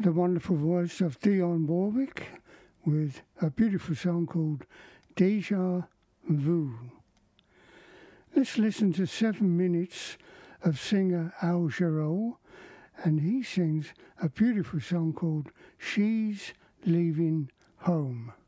the wonderful voice of Dionne Warwick with a beautiful song called Deja Vu. Let's listen to 7 minutes of singer Al Jarreau, and he sings a beautiful song called She's Leaving Home.